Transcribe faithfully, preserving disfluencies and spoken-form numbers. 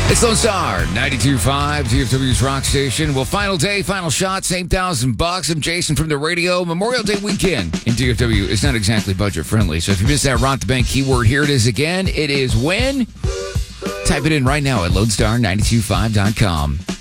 It's Lone Star, ninety-two point five, D F W's Rock Station. Well, final day, final shot, same thousand bucks. I'm Jason from the radio. Memorial Day weekend in D F W is not exactly budget friendly. So if you missed that Rock the Bank keyword, here it is again. It is when. Type it in right now at lodestar nine two five dot com.